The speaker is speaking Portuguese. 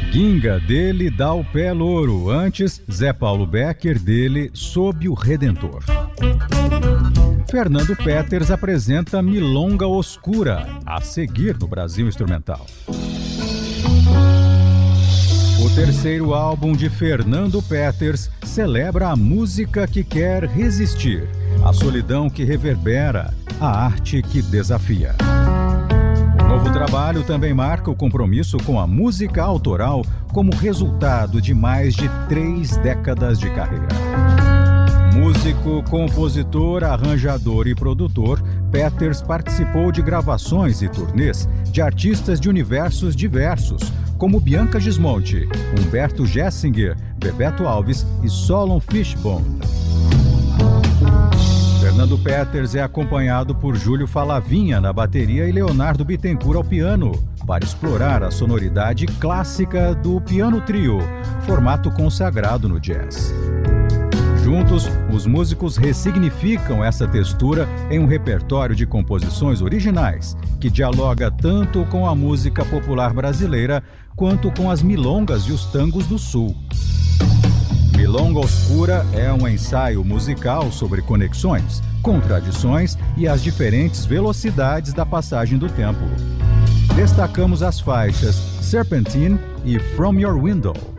Ginga, dele Dá o Pé Louro. Antes, Zé Paulo Becker, dele Sob o Redentor. Fernando Peters apresenta Milonga Oscura, a seguir no Brasil Instrumental. O terceiro álbum de Fernando Peters celebra a música que quer resistir, a solidão que reverbera, a arte que desafia. O novo trabalho também marca o compromisso com a música autoral como resultado de mais de 3 décadas de carreira. Músico, compositor, arranjador e produtor, Peters participou de gravações e turnês de artistas de universos diversos, como Bianca Gismonti, Humberto Gessinger, Bebeto Alves e Solon Fishbone. Fernando Peters é acompanhado por Júlio Falavinha na bateria e Leonardo Bittencourt ao piano, para explorar a sonoridade clássica do piano trio, formato consagrado no jazz. Juntos, os músicos ressignificam essa textura em um repertório de composições originais, que dialoga tanto com a música popular brasileira quanto com as milongas e os tangos do Sul. Milonga Oscura é um ensaio musical sobre conexões, contradições e as diferentes velocidades da passagem do tempo. Destacamos as faixas Serpentine e From Your Window.